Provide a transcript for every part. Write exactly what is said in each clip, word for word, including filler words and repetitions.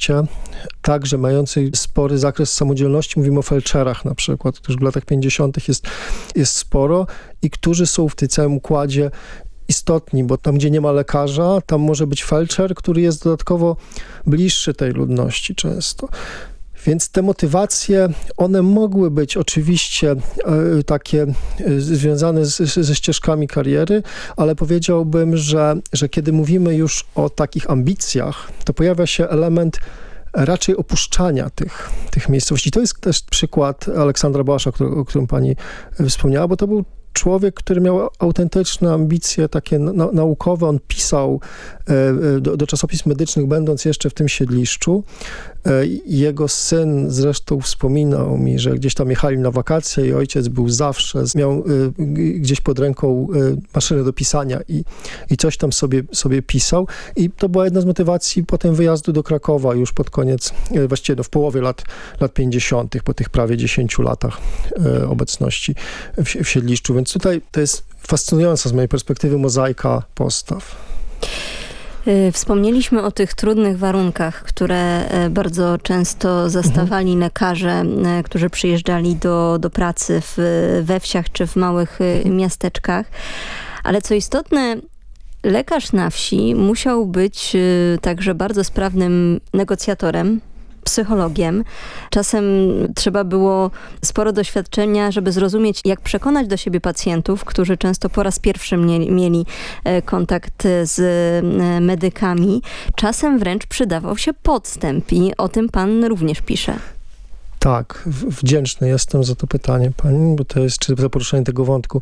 grupie, także mającej spory zakres samodzielności, mówimy o felczerach na przykład, których w latach pięćdziesiątych jest, jest sporo i którzy są w tym całym układzie istotni, bo tam, gdzie nie ma lekarza, tam może być felczer, który jest dodatkowo bliższy tej ludności często. Więc te motywacje, one mogły być oczywiście y, takie y, związane z, ze ścieżkami kariery, ale powiedziałbym, że, że kiedy mówimy już o takich ambicjach, to pojawia się element raczej opuszczania tych, tych miejscowości. To jest też przykład Aleksandra Bałasza, który, o którym pani wspomniała, bo to był człowiek, który miał autentyczne ambicje takie na, naukowe. On pisał e, do, do czasopism medycznych, będąc jeszcze w tym siedliszczu. E, jego syn zresztą wspominał mi, że gdzieś tam jechali na wakacje i ojciec był zawsze, miał e, gdzieś pod ręką e, maszynę do pisania i, i coś tam sobie, sobie pisał. I to była jedna z motywacji potem wyjazdu do Krakowa już pod koniec, e, właściwie no, w połowie lat, lat pięćdziesiątych, po tych prawie dziesięciu latach e, obecności w, w siedliszczu. Więc tutaj to jest fascynująca z mojej perspektywy mozaika postaw. Wspomnieliśmy o tych trudnych warunkach, które bardzo często zastawali mhm. lekarze, którzy przyjeżdżali do, do pracy w, we wsiach czy w małych mhm. miasteczkach. Ale co istotne, lekarz na wsi musiał być także bardzo sprawnym negocjatorem, psychologiem. Czasem trzeba było sporo doświadczenia, żeby zrozumieć, jak przekonać do siebie pacjentów, którzy często po raz pierwszy mieli, mieli kontakt z medykami. Czasem wręcz przydawał się podstęp i o tym pan również pisze. Tak, wdzięczny jestem za to pytanie pani, bo to jest, czy za poruszenie tego wątku,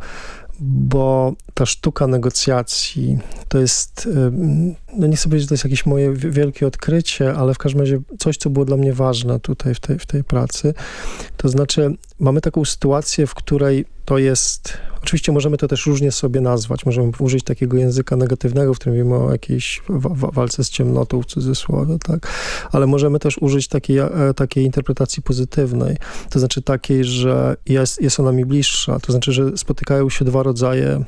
bo ta sztuka negocjacji to jest, no nie chcę powiedzieć, że to jest jakieś moje wielkie odkrycie, ale w każdym razie coś, co było dla mnie ważne tutaj w tej, w tej pracy. To znaczy, mamy taką sytuację, w której to jest, oczywiście możemy to też różnie sobie nazwać, możemy użyć takiego języka negatywnego, w którym mówimy o jakiejś wa- walce z ciemnotą w cudzysłowie, tak? Ale możemy też użyć takiej, takiej interpretacji pozytywnej, to znaczy takiej, że jest, jest ona mi bliższa, to znaczy, że spotykają się dwa rodzaje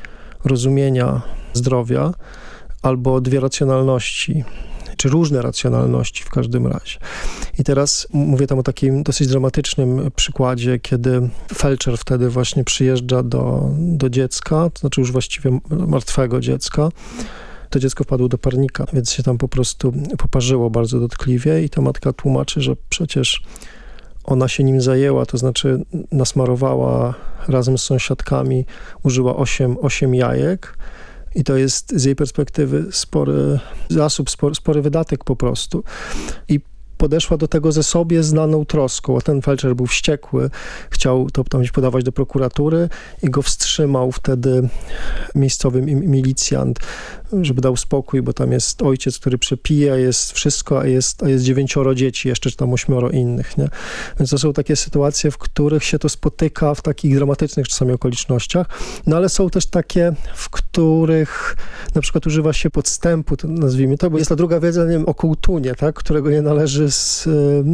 rozumienia zdrowia albo dwie racjonalności, czy różne racjonalności w każdym razie. I teraz mówię tam o takim dosyć dramatycznym przykładzie, kiedy felczer wtedy właśnie przyjeżdża do, do dziecka, to znaczy już właściwie martwego dziecka. To dziecko wpadło do parnika, więc się tam po prostu poparzyło bardzo dotkliwie i ta matka tłumaczy, że przecież ona się nim zajęła, to znaczy nasmarowała razem z sąsiadkami, użyła osiem, osiem jajek. I to jest z jej perspektywy spory zasób, spory, spory wydatek po prostu. I podeszła do tego ze sobie znaną troską, a ten felczer był wściekły, chciał to tam podawać do prokuratury i go wstrzymał wtedy miejscowy milicjant, żeby dał spokój, bo tam jest ojciec, który przepija, jest wszystko, a jest, a jest dziewięcioro dzieci, jeszcze czy tam ośmioro innych, nie? Więc to są takie sytuacje, w których się to spotyka w takich dramatycznych czasami okolicznościach, no ale są też takie, w których na przykład używa się podstępu, to nazwijmy to, bo jest ta druga wiedza, nie wiem, o kołtunie, tak? Którego nie należy z,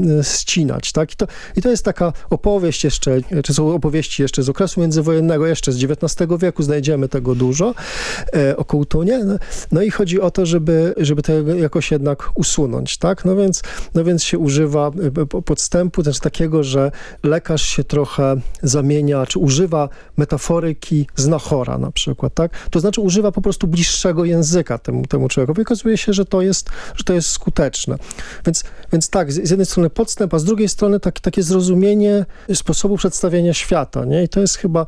ścinać, tak? I to, I to jest taka opowieść jeszcze, czy są opowieści jeszcze z okresu międzywojennego, jeszcze z dziewiętnastego wieku, znajdziemy tego dużo, e, o kołtunie. No, no i chodzi o to, żeby, żeby to jakoś jednak usunąć, tak? No więc, no więc się używa podstępu, też takiego, że lekarz się trochę zamienia, czy używa metaforyki znachora na przykład, tak? To znaczy używa po prostu bliższego języka temu, temu człowiekowi. Okazuje się, że to jest, że to jest skuteczne. Więc, więc tak, z jednej strony podstęp, a z drugiej strony tak, takie zrozumienie sposobu przedstawienia świata, nie? I to jest chyba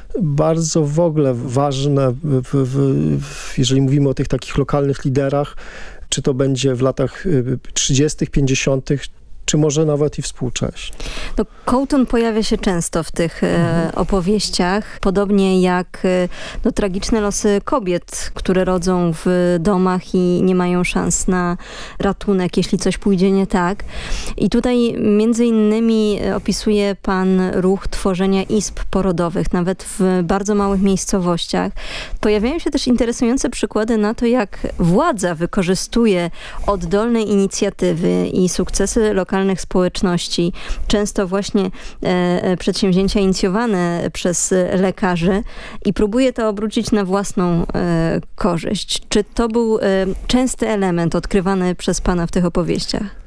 bardzo w ogóle ważne, w, w, w, jeżeli mówimy o tych takich lokalnych liderach, czy to będzie w latach trzydziestych, pięćdziesiątych, czy może nawet i współcześnie. No, kołtun pojawia się często w tych mhm. e, opowieściach, podobnie jak e, no, tragiczne losy kobiet, które rodzą w domach i nie mają szans na ratunek, jeśli coś pójdzie nie tak. I tutaj między innymi opisuje pan ruch tworzenia izb porodowych, nawet w bardzo małych miejscowościach. Pojawiają się też interesujące przykłady na to, jak władza wykorzystuje oddolne inicjatywy i sukcesy lokalnych lokalnych społeczności, często właśnie e, przedsięwzięcia inicjowane przez lekarzy i próbuje to obrócić na własną e, korzyść. Czy to był e, częsty element odkrywany przez pana w tych opowieściach?